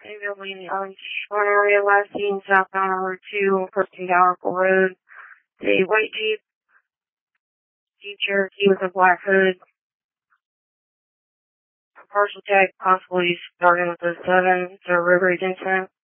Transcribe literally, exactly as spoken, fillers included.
Building on Shore area last seen southbound on Route two, approaching Dalrymple Road. The white Jeep, Jeep Cherokee with a black hood. Partial tag possibly starting with a seven, so road rage incident.